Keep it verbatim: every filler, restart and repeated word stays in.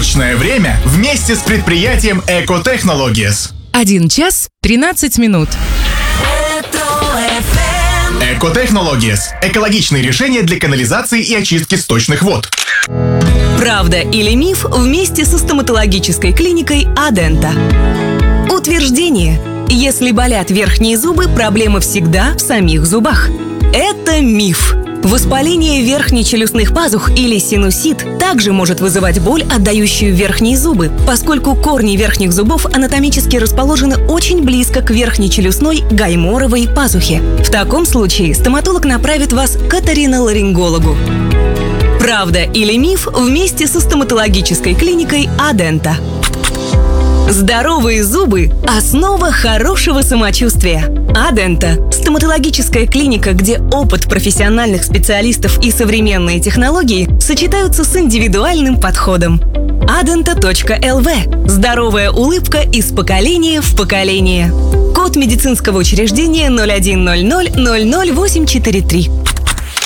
Точное время вместе с предприятием Эко Technologies. Один час тринадцать минут. Эко Technologies – экологичные решения для канализации и очистки сточных вод. Правда или миф вместе со стоматологической клиникой Адента. Утверждение: если болят верхние зубы, проблема всегда в самих зубах. Это миф. Воспаление верхнечелюстных пазух или синусит также может вызывать боль, отдающую верхние зубы, поскольку корни верхних зубов анатомически расположены очень близко к верхнечелюстной гайморовой пазухе. В таком случае стоматолог направит вас к оториноларингологу. Правда или миф вместе со стоматологической клиникой Адента. Здоровые зубы – основа хорошего самочувствия. Адента – стоматологическая клиника, где опыт профессиональных специалистов и современные технологии сочетаются с индивидуальным подходом. адента точка эл ви – здоровая улыбка из поколения в поколение. Код медицинского учреждения ноль один ноль ноль ноль ноль восемь четыре три.